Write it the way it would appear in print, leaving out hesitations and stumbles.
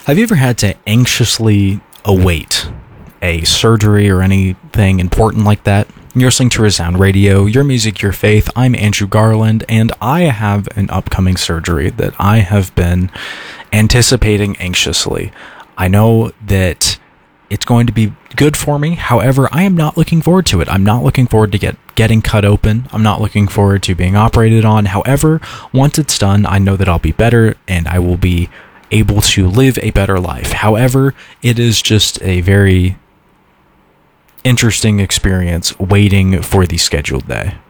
Have you ever had to anxiously await a surgery or anything important like that? You're listening to Resound Radio, your music, your faith. I'm Andrew Garland, and I have an upcoming surgery that I have been anticipating anxiously. I know that it's going to be good for me. However, I am not looking forward to it. I'm not looking forward to getting cut open. I'm not looking forward to being operated on. However, once it's done, I know that I'll be better and I will be able to live a better life. However, it is just a very interesting experience waiting for the scheduled day.